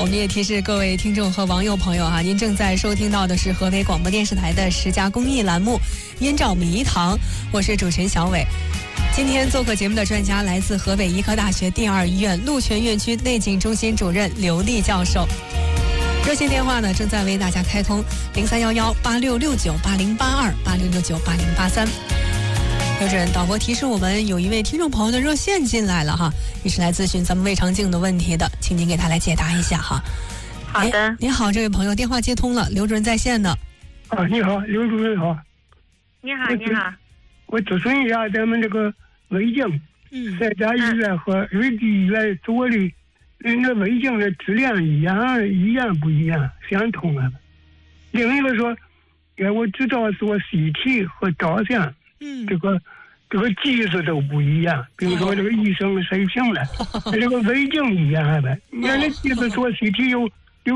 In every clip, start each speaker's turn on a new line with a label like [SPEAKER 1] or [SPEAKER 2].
[SPEAKER 1] 我们也提示各位听众和网友朋友哈，您正在收听到的是河北广播电视台的10佳公益栏目《音照迷堂》，我是主持人小伟。今天做客节目的专家来自河北医科大学第2医院鹿泉院区内镜中心主任刘丽教授。热线电话呢正在为大家开通03118669808286698083。刘主任，导播提示我们有一位听众朋友的热线进来了哈，也是来咨询咱们胃肠镜的问题的，请您给他来解答一下哈。
[SPEAKER 2] 好的。
[SPEAKER 1] 您好，这位朋友，电话接通了，刘主任在线呢。
[SPEAKER 3] 你好，刘主任好。
[SPEAKER 2] 你好，你好。
[SPEAKER 3] 我咨询一下咱们这个胃镜，3家医院和瑞吉医院做的那胃镜的质量一样不一样？相同啊？另一个说，我知道做 CT 和照相，这个技术都不一样，比如说这个医生的水平了，这个胃镜一样呗。原来技术做 CT 有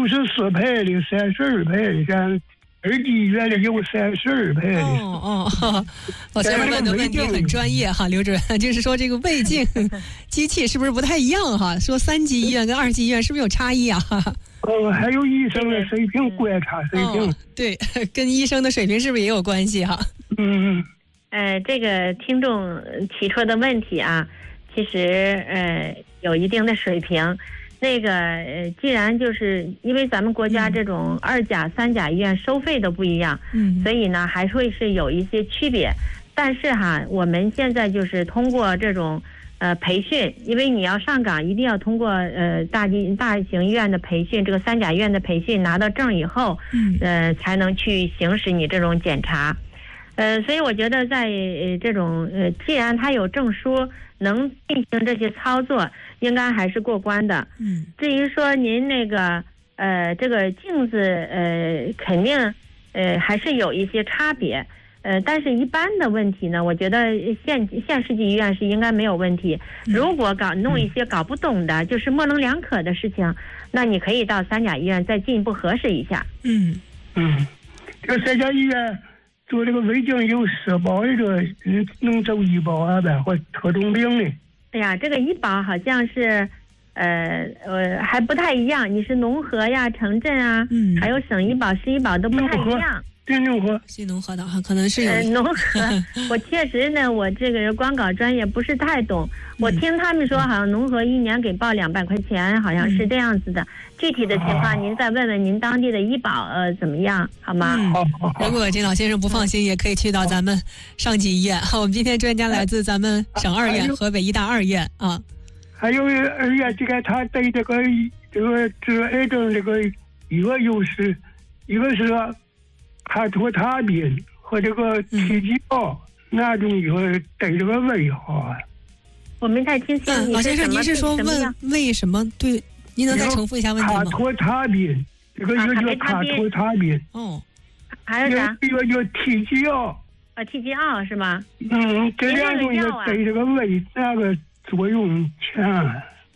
[SPEAKER 3] 64倍的、32倍的，像瑞吉医院的有32倍的。
[SPEAKER 1] 老先生问的问题很专业哈，刘主任，就是说这个胃镜机器是不是不太一样哈？说3级医院跟2级医院是不是有差异啊？
[SPEAKER 3] 还有医生的水平、观察水平。
[SPEAKER 1] 对，跟医生的水平是不是也有关系哈？
[SPEAKER 2] 这个听众提出的问题啊，其实有一定的水平。那个既然就是因为咱们国家这种2甲、3甲医院收费都不一样，所以呢还会是有一些区别。但是哈，我们现在就是通过这种培训，因为你要上岗一定要通过大型医院的培训，这个3甲医院的培训拿到证以后，才能去行使你这种检查。所以我觉得在这种既然他有证书能进行这些操作，应该还是过关的。至于说您那个这个镜子肯定还是有一些差别。但是一般的问题呢，我觉得县市级医院是应该没有问题。如果弄一些搞不懂的，就是模棱两可的事情，那你可以到3甲医院再进一步核实一下。
[SPEAKER 3] 这3家医院做这个胃镜有社保这个能走医保啊呗，或特种兵的。
[SPEAKER 2] 哎呀，这个医保好像是还不太一样，你是农合呀、城镇啊，还有省医保、市医保都不太一样。
[SPEAKER 1] 新农合的哈，可能是有
[SPEAKER 2] 农合。我确实呢，我这个光搞专业不是太懂。我听他们说，好像农合1年给报200块钱，好像是这样子的。具体的情况，您再问问您当地的医保怎么样，好吗？
[SPEAKER 1] 如果这老先生不放心，也可以去到咱们上级医院。我们今天专家来自咱们省2院，河北医大2院啊。
[SPEAKER 3] 还有2院，这个他对这个治癌症这个一个优势，一个是卡托他滨和这个体积高，那种以后对这个胃好啊。
[SPEAKER 2] 我没太听清。
[SPEAKER 1] 老先生，您是说问为什么？对，您能再重复一下问题吗？
[SPEAKER 3] 卡托他滨，这个又叫卡托他滨。
[SPEAKER 2] 还有啥？
[SPEAKER 3] 这个叫体积奥。
[SPEAKER 2] 体积奥是吗？
[SPEAKER 3] 这2种药对这个胃那个作用强。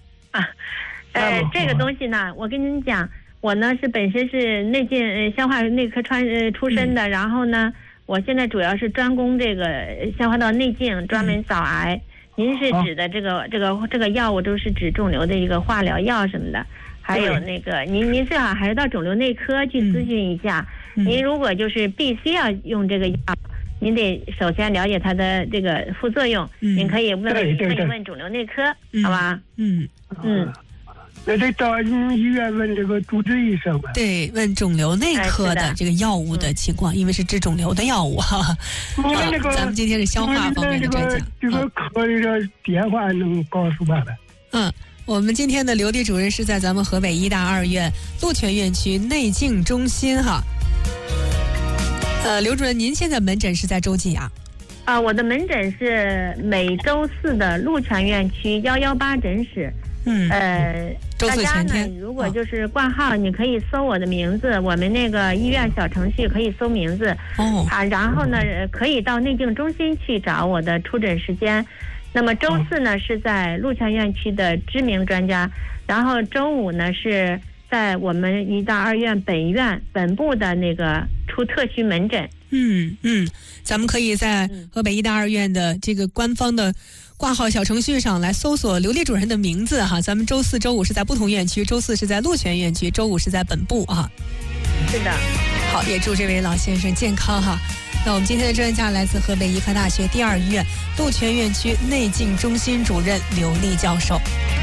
[SPEAKER 2] 这个东西呢，我跟您讲。我呢是本身是内镜消化内科出身的，然后呢，我现在主要是专攻这个消化道内镜，专门早癌。您是指的这个药物都是指肿瘤的一个化疗药什么的，还有那个您最好还是到肿瘤内科去咨询一下。您如果就是必须要用这个药，您得首先了解它的这个副作用。您可以问肿瘤内科，好吧？
[SPEAKER 3] 那得到医院问这个主治医生吧。
[SPEAKER 1] 对，问肿瘤内科的这个药物的情况，因为是治肿瘤的药物哈。咱们今天是消化方面的专家。
[SPEAKER 3] 这个科的电话能告诉爸爸？
[SPEAKER 1] 我们今天的刘丽主任是在咱们河北医大2院鹿泉院区内镜中心哈。刘主任，您现在门诊是在周几啊？
[SPEAKER 2] 我的门诊是每周4的鹿泉院区118诊室。大家呢，如果就是挂号，你可以搜我的名字，我们那个医院小程序可以搜名字。然后呢，可以到内镜中心去找我的出诊时间。那么周4呢是在鹿泉院区的知名专家，然后周5呢是在我们医大2院本院本部的那个出特需门诊。
[SPEAKER 1] 咱们可以在河北医大2院的这个官方的挂号小程序上来搜索刘丽主任的名字哈。咱们周4、周5是在不同院区，周4是在鹿泉院区，周5是在本部啊。
[SPEAKER 2] 是的。
[SPEAKER 1] 好，也祝这位老先生健康哈。那我们今天的专家来自河北医科大学第2医院鹿泉院区内镜中心主任刘丽教授。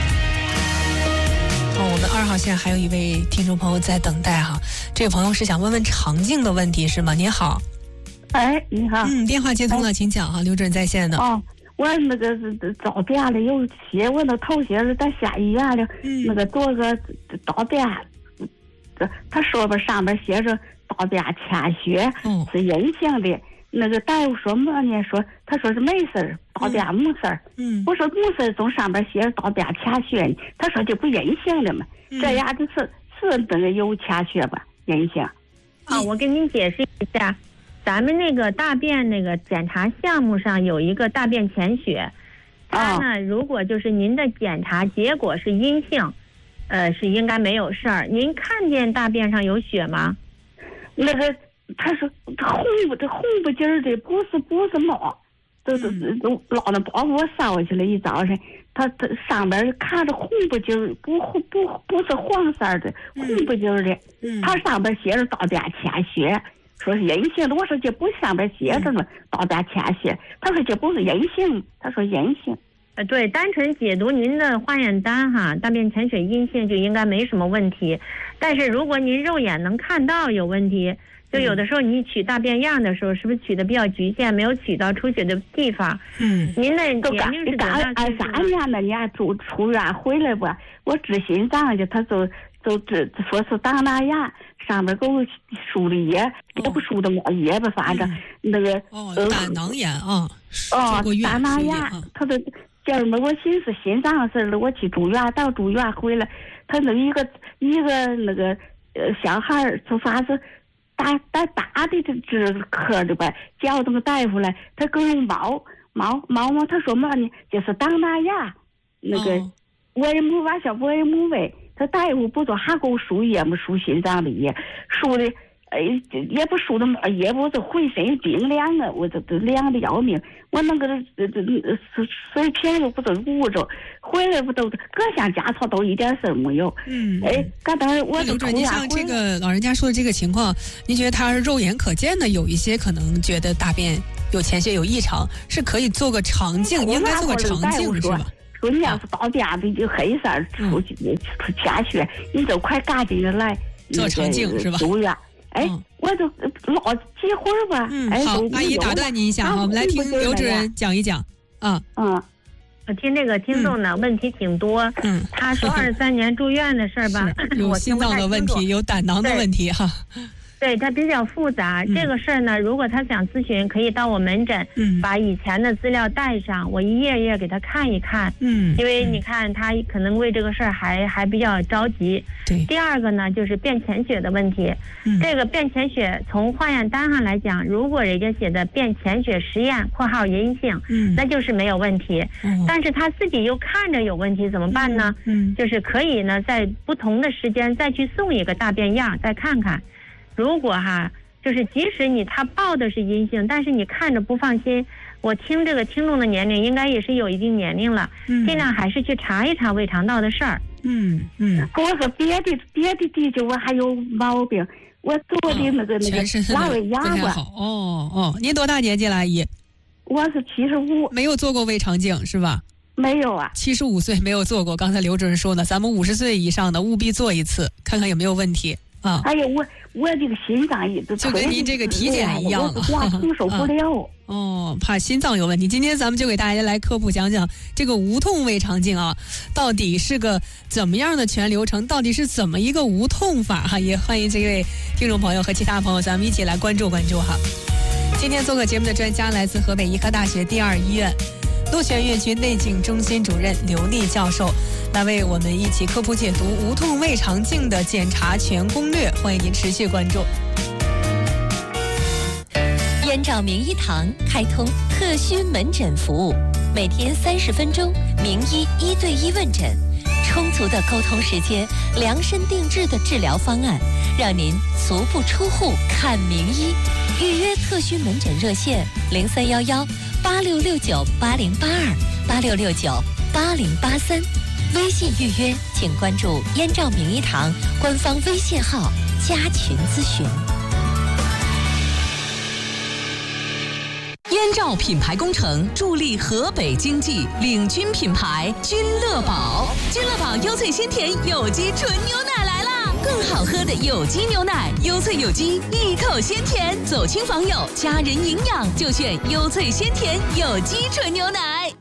[SPEAKER 1] 我们2号线还有一位听众朋友在等待哈，这位朋友是想问问肠镜的问题是吗？您好。
[SPEAKER 4] 哎，你好。
[SPEAKER 1] 电话接通了，请讲哈，刘主任在线的。
[SPEAKER 4] 哦，我那个早便了，有血，我那头些是在下医院了，那个做个导便，他说吧上面写着导便欠血，是阴性的。那个大夫说么呢？他说是没事儿，导便没事儿。我说没事儿，从上面写着导便欠血呢。他说这不阴性了吗？这样就是那个有欠血吧，阴性。
[SPEAKER 2] 我跟您解释一下，咱们那个大便那个检查项目上有一个大便潜血，它呢如果就是您的检查结果是阴性，是应该没有事儿。您看见大便上有血吗？
[SPEAKER 4] 那个。他说红不劲儿的，不是毛，都老那包给我捎去了。一早上，他上边看着红不劲儿，不是黄色的，红不劲儿的。他上边写着导便欠血，说是阴性的。我说这不上边写着吗？导便欠血。他说这不是阴性，他说阴性。
[SPEAKER 2] 对，单纯解读您的化验单哈，大便潜血阴性就应该没什么问题。但是如果您肉眼能看到有问题，就有的时候你取大便样的时候，是不是取的比较局限，没有取到出血的地方？您的年龄是多大岁数？
[SPEAKER 4] 3年那年出院回来吧，我治心脏去，他就说是当那牙，上面给我输的液，也不输的没液吧，反正那个
[SPEAKER 1] 胆囊炎啊，
[SPEAKER 4] 当那牙，他的今儿嘛，我寻思心脏事了，我去住院，到住院回来，他那一个那个小孩就反正。打的这科的吧，叫那个大夫来，他给我毛，他说嘛呢，就是当那牙，那个我也没完全我也没问，他大夫不说还给我输液嘛，输心脏的液，输的也不输的嘛，也不是浑身冰凉啊，我这凉的要命，我那个水平又不是捂着，回来不都各项检查都一点事儿没有。刚才我就
[SPEAKER 1] 你像这个老人家说的这个情况，您觉得他是肉眼可见的有一些可能觉得大便有潜血有异常，是可以做个肠镜，应该做个肠镜是吧？
[SPEAKER 4] 说你要是导便的就黑色出潜血，你就快赶紧的来
[SPEAKER 1] 做肠镜是吧？
[SPEAKER 4] 住院。我就老几会儿吧。
[SPEAKER 1] 好，阿姨打断您一下哈，我们来听刘主任讲一讲。
[SPEAKER 2] 我听这个听众呢，问题挺多。他说23年住院的事儿吧，
[SPEAKER 1] 有心脏的问题，有胆囊的问题哈。
[SPEAKER 2] 对，它比较复杂。这个事儿呢，如果他想咨询，可以到我门诊，把以前的资料带上，我一页一页给他看一看。因为你看他可能为这个事儿还比较着急。
[SPEAKER 1] 对。
[SPEAKER 2] 第二个呢，就是便潜血的问题。这个便潜血从化验单上来讲，如果人家写的便潜血实验（括号阴性），那就是没有问题。但是他自己又看着有问题，怎么办呢？就是可以呢，在不同的时间再去送一个大便样，再看看。如果就是即使他报的是阴性，但是你看着不放心，我听这个听众的年龄应该也是有一定年龄了，尽量还是去查一查胃肠道的事儿。
[SPEAKER 4] 我说别的地区我还有毛病，我做的那个拉胃牙吧。
[SPEAKER 1] 您多大年纪了，阿姨？
[SPEAKER 4] 我是75。
[SPEAKER 1] 没有做过胃肠镜是吧？
[SPEAKER 4] 没有啊。
[SPEAKER 1] 75岁没有做过，刚才刘主任说呢，咱们50岁以上的务必做一次，看看有没有问题。
[SPEAKER 4] 哎呀，我这个心脏一直
[SPEAKER 1] 就跟您这个体检一样了，
[SPEAKER 4] 我承受不了。
[SPEAKER 1] 怕心脏有问题。今天咱们就给大家来科普讲讲这个无痛胃肠镜啊，到底是个怎么样的全流程，到底是怎么一个无痛法哈？也欢迎这位听众朋友和其他朋友，咱们一起来关注关注哈。今天做客节目的专家来自河北医科大学第2医院鹿泉院区内镜中心主任刘丽教授，来为我们一起科普解读无痛胃肠镜的检查全攻略，欢迎您持续关注。
[SPEAKER 5] 燕赵名医堂开通特需门诊服务，每天30分钟，名医1对1问诊，充足的沟通时间，量身定制的治疗方案，让您足不出户看名医。预约特需门诊热线031186698082 86698083，微信预约请关注燕赵名医堂官方微信号加群咨询。
[SPEAKER 6] 燕赵品牌工程助力河北经济，领军品牌君乐宝。君乐宝优萃鲜甜有机纯牛奶来啦！更好喝的有机牛奶，优萃有机，一口鲜甜。走亲访友，家人营养，就选优萃鲜甜有机纯牛奶。